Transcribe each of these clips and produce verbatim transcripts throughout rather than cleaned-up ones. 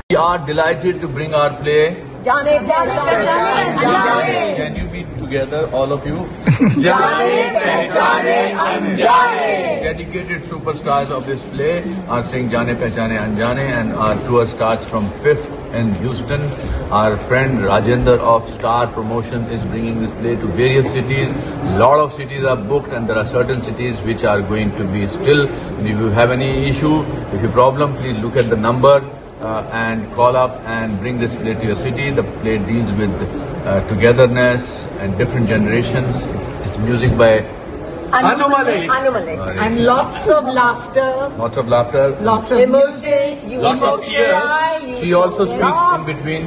We are delighted to bring our play. Jaane Pehchane Anjane. Can you be together, all of you? Jaane Pehchane Anjane. Dedicated superstars of this play are saying Jaane Pehchane Anjane, and our tour starts from fifth in Houston. Our friend Rajender of Star Promotion is bringing this play to various cities. A lot of cities are booked, and there are certain cities which are going to be still. And if you have any issue, if you problem, please look at the number. Uh, and call up and bring this play to your city. The play deals with uh, togetherness and different generations. It's music by Anu Malik. Anu Malik. And lots of laughter. Lots of laughter. Lots of emotions. You Lots of tears. You She also should speaks laugh. in between.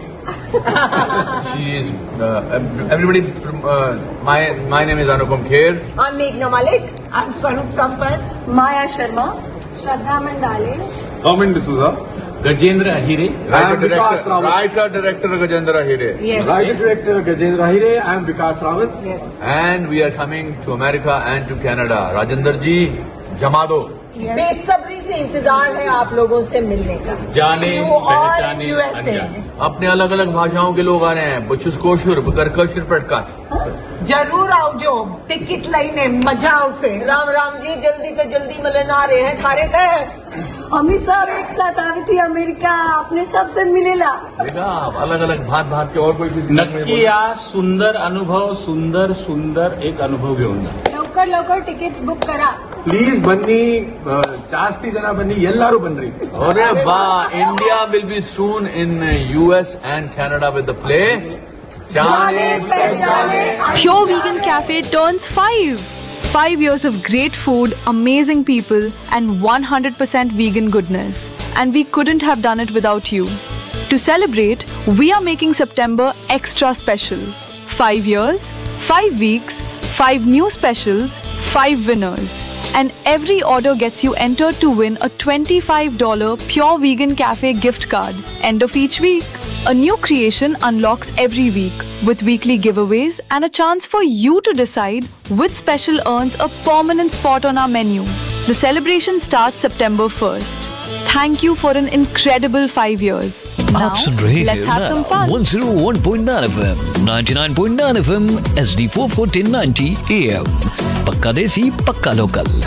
She is, uh, everybody, uh, my my name is Anupam Kher. I'm Meghna Malik. I'm Swarup Sampat. Maya Sharma. Shraddha Mandale. Arvind D'Souza. Gajendra Ahire. Writer Vikas director, Rawat. writer director Gajendra Hire. Yes. Writer director Gajendra Ahire. I am Vikas Rawat. Yes. And we are coming to America and to Canada. Rajender ji, Jamado. बेसब्री से इंतजार है आप लोगों से मिलने का. जाने You all पहचाने U S A. अनजाने. अपने अलग अलग भाषाओं के लोग आ रहे हैं. बचुस कोशुर, करकशिर पटका. जरूर आओ. टिकट लाइने मजा आवसे. राम राम जी जल्दी तो जल्दी मिलन आ रहे हैं थारे के. हम सब एक साथ आई थी अमेरिका अपने सबसे मिलेला. देखा, अलग अलग भात भात के और कोई किसी नक्की या सुंदर अनुभव सुंदर सुंदर एक अनुभव घेऊन जा. लवकर लवकर टिकट्स बुक करा. ಪ್ಲೀಸ್ ಬನ್ನಿ ಜಾಸ್ತಿ ಜನ ಬನ್ನಿ ಎಲ್ಲರೂ ಬನ್ರಿ. अरे वाह, India will be soon in U S and Canada with the play. जाने पहचाने. Pure Vegan Cafe turns five. Five years of great food, amazing people, and one hundred percent vegan goodness. And we couldn't have done it without you. To celebrate, we are making September extra special. Five years, five weeks, five new specials, five winners. And every order gets you entered to win a twenty-five dollars Pure Vegan Cafe gift card. End of each week. A new creation unlocks every week with weekly giveaways and a chance for you to decide which special earns a permanent spot on our menu. The celebration starts September first. Thank you for an incredible five years. Now, आप सुन रहे let's हैं have some fun. one oh one point nine F M, ninety-nine point nine F M, S D four forty ninety A M. पक्का देसी, पक्का local.